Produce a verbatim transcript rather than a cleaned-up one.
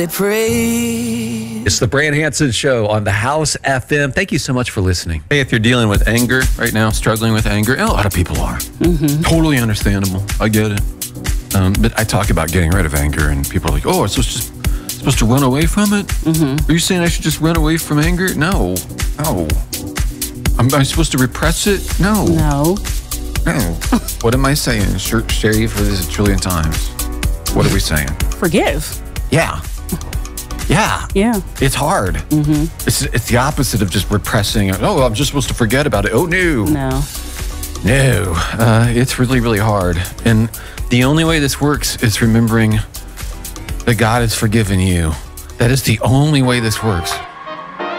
It's the Brand Hanson Show on the House F M. Thank you so much for listening. Hey, if you're dealing with anger right now, struggling with anger, and a lot of people are. Mm-hmm. Totally understandable. I get it. Um, but I talk about getting rid of anger, and people are like, oh, it's just supposed to run away from it? Mm-hmm. Are you saying I should just run away from anger? No. No. Am I supposed to repress it? No. No. No. What am I saying? Share, share you for this a trillion times. What are we saying? Forgive. Yeah. Yeah. Yeah. It's hard. Mm-hmm. It's it's the opposite of just repressing it. Oh, I'm just supposed to forget about it. Oh, no. No. No. Uh, it's really, really hard. And the only way this works is remembering that God has forgiven you. That is the only way this works.